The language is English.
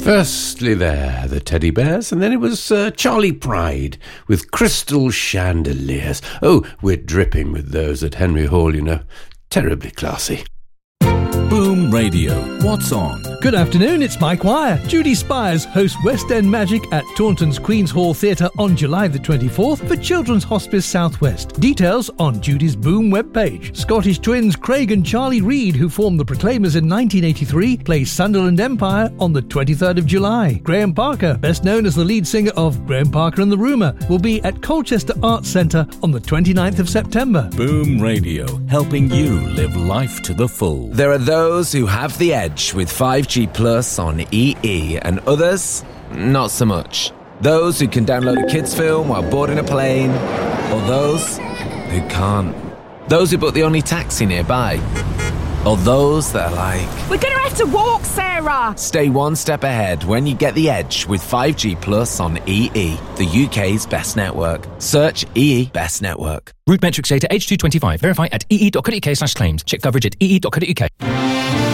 Firstly there, the teddy bears, and then it was Charlie Pride with crystal chandeliers. Oh, we're dripping with those at Henry Hall, you know. Terribly classy. Boom Radio. What's on? Good afternoon, it's Mike Wire. Judy Spires hosts West End Magic at Taunton's Queen's Hall Theatre on July the 24th for Children's Hospice Southwest. Details on Judy's Boom webpage. Scottish twins Craig and Charlie Reid, who formed the Proclaimers in 1983, play Sunderland Empire on the 23rd of July. Graham Parker, best known as the lead singer of Graham Parker and the Rumour, will be at Colchester Arts Centre on the 29th of September. Boom Radio, helping you live life to the full. There are those who have the edge with 5G Plus on EE and others, not so much. Those who can download a kids film while boarding a plane, or those who can't. Those who book the only taxi nearby, or those that are like, we're going to have to walk, Sarah! Stay one step ahead when you get the edge with 5G Plus on EE, the UK's best network. Search EE Best Network. Route metrics data H225. Verify at ee.co.uk/claims. Check coverage at ee.co.uk.